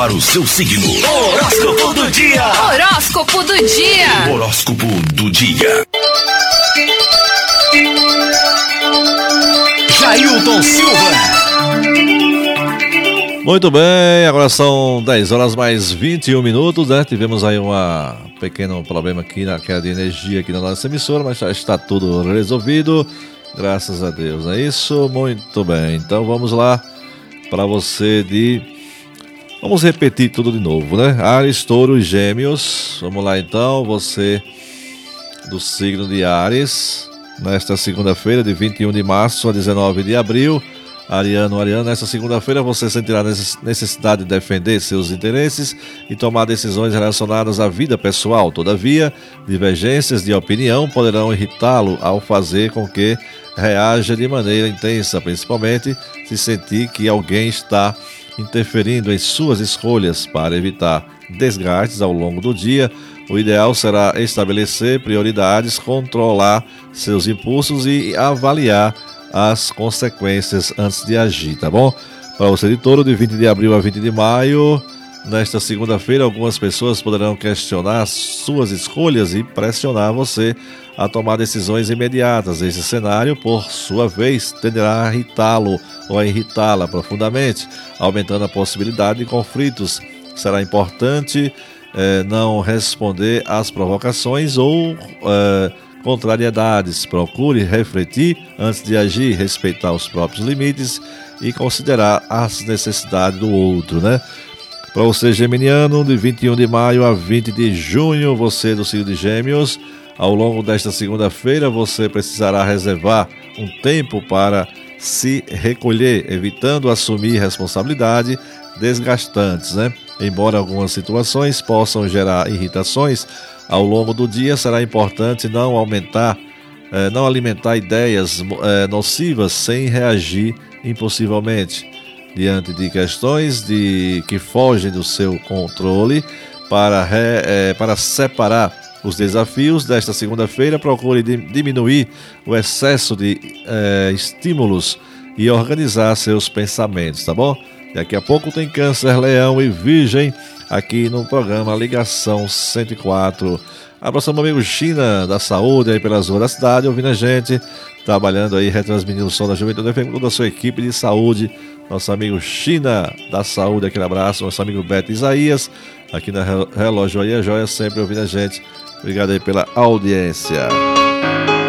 para o seu signo. Horóscopo do dia. Horóscopo do dia. Horóscopo do dia. Jailton Silva. Muito bem, agora são 10 horas mais 21 minutos, né? Tivemos aí um pequeno problema aqui na queda de energia aqui na nossa emissora, mas já está tudo resolvido, graças a Deus, não é isso? Muito bem, então vamos lá para você Vamos repetir tudo de novo, né? Áries, Touro e Gêmeos, vamos lá então, você do signo de Áries, nesta segunda-feira de 21 de março a 19 de abril, Ariano, nesta segunda-feira você sentirá necessidade de defender seus interesses e tomar decisões relacionadas à vida pessoal. Todavia, divergências de opinião poderão irritá-lo ao fazer com que reaja de maneira intensa, principalmente se sentir que alguém está interferindo em suas escolhas. Para evitar desgastes ao longo do dia, o ideal será estabelecer prioridades, controlar seus impulsos e avaliar as consequências antes de agir, tá bom? Para você de Touro, de 20 de abril a 20 de maio, nesta segunda-feira, algumas pessoas poderão questionar suas escolhas e pressionar você a tomar decisões imediatas. Esse cenário, por sua vez, tenderá a irritá-lo ou a irritá-la profundamente, aumentando a possibilidade de conflitos. Será importante não responder às provocações ou contrariedades. Procure refletir antes de agir, respeitar os próprios limites e considerar as necessidades do outro, né? Para você geminiano, de 21 de maio a 20 de junho, você do signo de Gêmeos, ao longo desta segunda-feira você precisará reservar um tempo para se recolher, evitando assumir responsabilidades desgastantes, né? Embora algumas situações possam gerar irritações ao longo do dia, será importante não alimentar ideias nocivas sem reagir impulsivamente diante de questões que fogem do seu controle. Para separar os desafios desta segunda-feira, procure diminuir o excesso de estímulos e organizar seus pensamentos, tá bom? Daqui a pouco tem Câncer, Leão e Virgem aqui no programa Ligação 104. Abraço meu amigo China da Saúde aí pelas ruas da cidade, ouvindo a gente, trabalhando aí, retransmitindo o som da Juventude FM, toda a sua equipe de saúde. Nosso amigo China da Saúde, aquele abraço. Nosso amigo Beto Isaías, aqui na Relógio aí a Joia, sempre ouvindo a gente. Obrigado aí pela audiência.